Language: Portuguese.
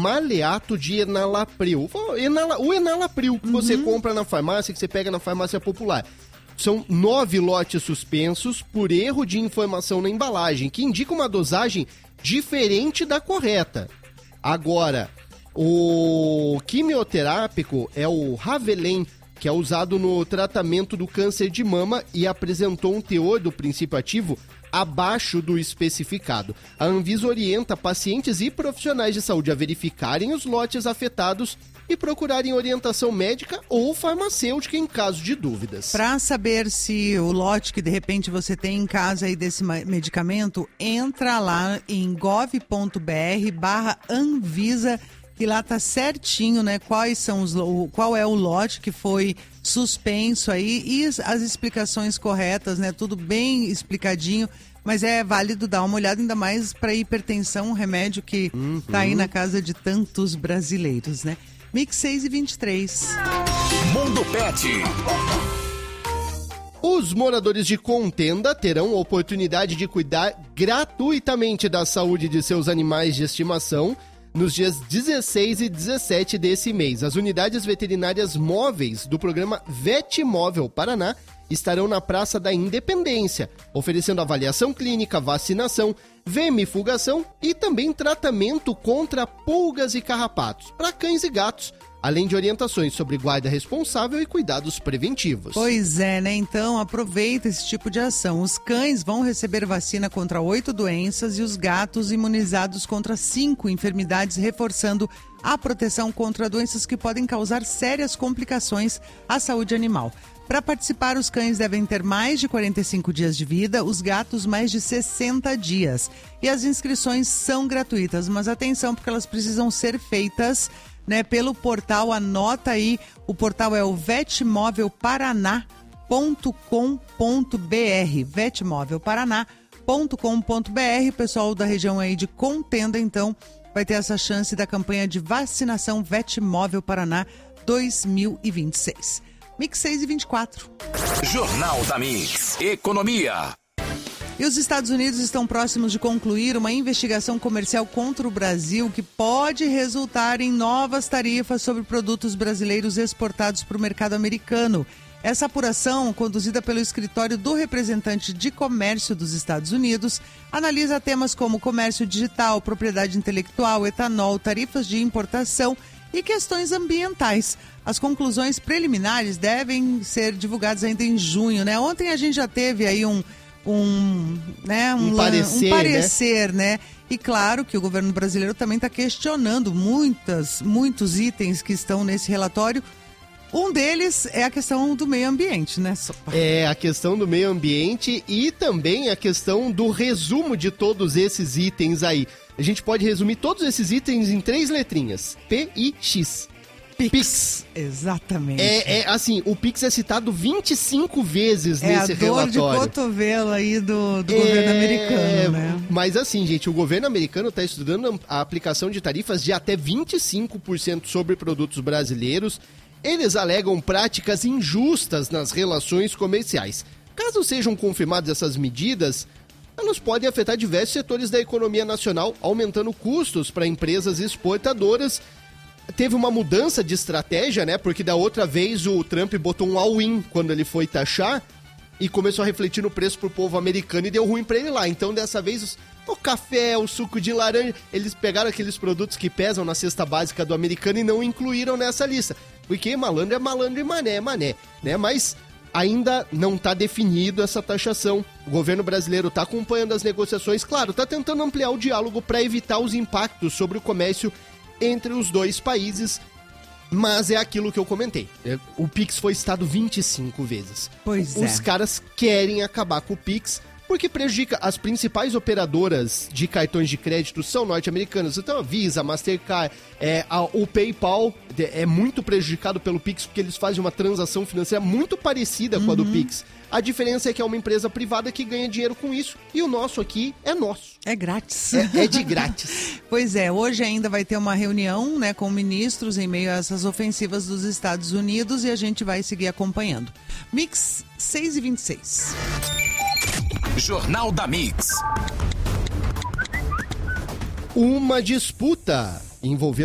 maleato de enalapril. O enalapril que você compra na farmácia, que você pega na farmácia popular. São 9 lotes suspensos por erro de informação na embalagem, que indica uma dosagem diferente da correta. Agora, o quimioterápico é o Ravelin, que é usado no tratamento do câncer de mama e apresentou um teor do princípio ativo abaixo do especificado. A Anvisa orienta pacientes e profissionais de saúde a verificarem os lotes afetados e procurarem orientação médica ou farmacêutica em caso de dúvidas. Para saber se o lote que de repente você tem em casa aí desse medicamento, entra lá em gov.br/Anvisa, e lá tá certinho, né, qual é o lote que foi suspenso aí e as explicações corretas, né, tudo bem explicadinho, mas é válido dar uma olhada, ainda mais para hipertensão, um remédio que tá aí na casa de tantos brasileiros, né? Mix 6:23. Mundo Pet. Os moradores de Contenda terão a oportunidade de cuidar gratuitamente da saúde de seus animais de estimação nos dias 16 e 17 desse mês. As unidades veterinárias móveis do programa Vetmóvel Paraná estarão na Praça da Independência, oferecendo avaliação clínica, vacinação, vermifugação e também tratamento contra pulgas e carrapatos para cães e gatos, além de orientações sobre guarda responsável e cuidados preventivos. Pois é, né? Então aproveita esse tipo de ação. Os cães vão receber vacina contra 8 doenças e os gatos imunizados contra 5 enfermidades, reforçando a proteção contra doenças que podem causar sérias complicações à saúde animal. Para participar, os cães devem ter mais de 45 dias de vida, os gatos mais de 60 dias. E as inscrições são gratuitas, mas atenção, porque elas precisam ser feitas, né, pelo portal. Anota aí, o portal é o vetmovelparaná.com.br, vetmovelparaná.com.br. Pessoal da região aí de Contenda, então, vai ter essa chance da campanha de vacinação Vetmóvel Paraná 2026. Mix 6:24. Jornal da Mix. Economia. E os Estados Unidos estão próximos de concluir uma investigação comercial contra o Brasil que pode resultar em novas tarifas sobre produtos brasileiros exportados para o mercado americano. Essa apuração, conduzida pelo escritório do representante de comércio dos Estados Unidos, analisa temas como comércio digital, propriedade intelectual, etanol, tarifas de importação e questões ambientais. As conclusões preliminares devem ser divulgadas ainda em junho, né? Ontem a gente já teve aí um parecer, né? E claro que o governo brasileiro também está questionando muitos itens que estão nesse relatório. Um deles é a questão do meio ambiente, né? É, a questão do meio ambiente e também a questão do resumo de todos esses itens aí. A gente pode resumir todos esses itens em 3 letrinhas. P-I-X. Pix. Exatamente. Assim, o Pix é citado 25 vezes nesse relatório. É a dor de cotovelo aí do governo americano, né? Mas assim, gente, o governo americano está estudando a aplicação de tarifas de até 25% sobre produtos brasileiros. Eles alegam práticas injustas nas relações comerciais. Caso sejam confirmadas essas medidas, elas podem afetar diversos setores da economia nacional, aumentando custos para empresas exportadoras. Teve uma mudança de estratégia, né? Porque da outra vez o Trump botou um all-in quando ele foi taxar e começou a refletir no preço pro povo americano e deu ruim pra ele lá. Então dessa vez o café, o suco de laranja, eles pegaram aqueles produtos que pesam na cesta básica do americano e não incluíram nessa lista. Porque malandro é malandro e mané é mané, né? Mas ainda não está definido essa taxação. O governo brasileiro está acompanhando as negociações, claro, está tentando ampliar o diálogo para evitar os impactos sobre o comércio entre os dois países, mas é aquilo que eu comentei. O Pix foi citado 25 vezes. Pois é. Os caras querem acabar com o Pix porque prejudica. As principais operadoras de cartões de crédito são norte-americanas. Então a Visa, a Mastercard, o PayPal é muito prejudicado pelo Pix porque eles fazem uma transação financeira muito parecida com a do Pix. A diferença é que é uma empresa privada que ganha dinheiro com isso e o nosso aqui é nosso. É grátis. É de grátis. Pois é, hoje ainda vai ter uma reunião, né, com ministros em meio a essas ofensivas dos Estados Unidos e a gente vai seguir acompanhando. Mix 6:26. Jornal da Mix. Uma disputa envolvendo